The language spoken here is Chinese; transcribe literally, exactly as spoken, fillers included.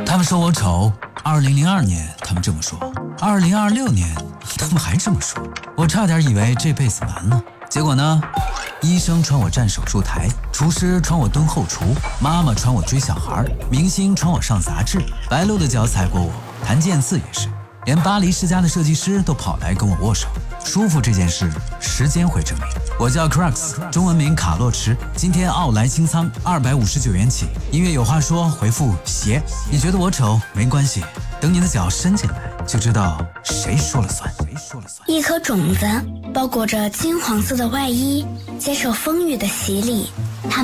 他们说我丑，二零零二年他们这么说，二零二六年他们还这么说，我差点以为这辈子完了。结果呢，医生传我站手术台，厨师传我蹲后厨，妈妈传我追小孩，明星传我上杂志，白鹿的脚踩过我，谭健次也是，连巴黎世家的设计师都跑来跟我握手。舒服这件事，时间会证明。我叫 Crux， 中文名卡洛驰，今天奥莱清仓二百五十九元起。音乐有话说，回复鞋。你觉得我丑没关系，等你的脚伸进来，就知道谁说了算。谁说了算？ 一颗种子包裹着金黄色的外衣，接受风雨的洗礼，